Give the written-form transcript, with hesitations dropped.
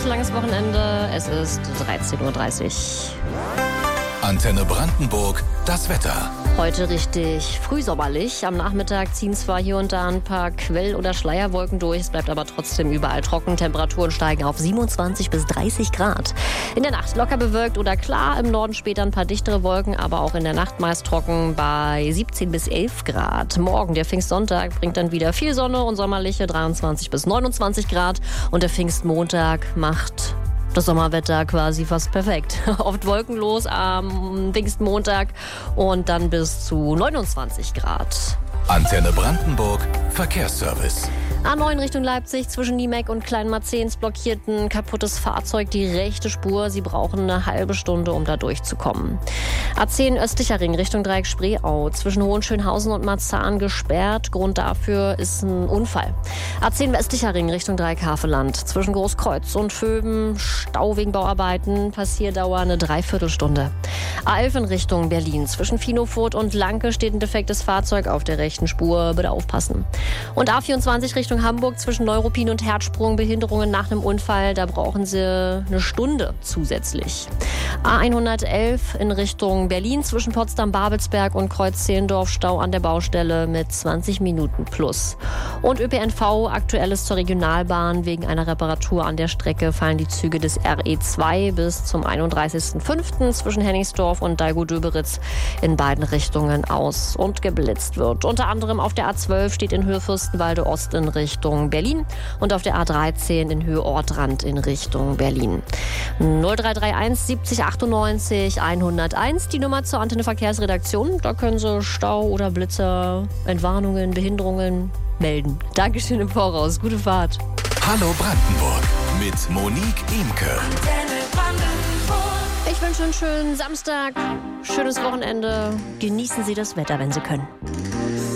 Gutes langes Wochenende. Es ist 13:30 Uhr. Antenne Brandenburg, das Wetter. Heute richtig frühsommerlich. Am Nachmittag ziehen zwar hier und da ein paar Quell- oder Schleierwolken durch. Es bleibt aber trotzdem überall trocken. Temperaturen steigen auf 27 bis 30 Grad. In der Nacht locker bewölkt oder klar. Im Norden später ein paar dichtere Wolken, aber auch in der Nacht meist trocken bei 17 bis 11 Grad. Morgen, der Pfingstsonntag, bringt dann wieder viel Sonne und sommerliche 23 bis 29 Grad. Und der Pfingstmontag macht das Sommerwetter quasi fast perfekt. Oft wolkenlos am Pfingstmontag und dann bis zu 29 Grad. Antenne Brandenburg, Verkehrsservice. A9 Richtung Leipzig zwischen Niemek und Kleinmarzens blockiert ein kaputtes Fahrzeug die rechte Spur. Sie brauchen eine halbe Stunde, um da durchzukommen. A10 östlicher Ring Richtung Dreieck Spreeau zwischen Hohenschönhausen und Marzahn gesperrt. Grund dafür ist ein Unfall. A10 westlicher Ring Richtung Dreieck Havelland zwischen Großkreuz und Vöben Stau wegen Bauarbeiten. Passierdauer eine Dreiviertelstunde. A11 in Richtung Berlin zwischen Finofurt und Lanke steht ein defektes Fahrzeug auf der rechten Spur. Bitte aufpassen. Und A24 Richtung Hamburg zwischen Neuruppin und Herzsprung Behinderungen nach einem Unfall. Da brauchen Sie eine Stunde zusätzlich. A111 in Richtung Berlin zwischen Potsdam-Babelsberg und Kreuz-Zehlendorf Stau an der Baustelle mit 20 Minuten plus. Und ÖPNV aktuelles zur Regionalbahn. Wegen einer Reparatur an der Strecke fallen die Züge des RE2 bis zum 31.05. zwischen Hennigsdorf und Dahlgow-Döberitz in beiden Richtungen aus und geblitzt wird. Unter anderem auf der A12 steht in Höhe Fürstenwalde Ost in Richtung Berlin und auf der A13 in Höhe Ortrand in Richtung Berlin. 0331 70 98 101, die Nummer zur Antenne Verkehrsredaktion. Da können Sie Stau oder Blitzer, Entwarnungen, Behinderungen melden. Dankeschön im Voraus. Gute Fahrt. Hallo Brandenburg mit Monique Imke. Ich wünsche einen schönen Samstag, schönes Wochenende. Genießen Sie das Wetter, wenn Sie können.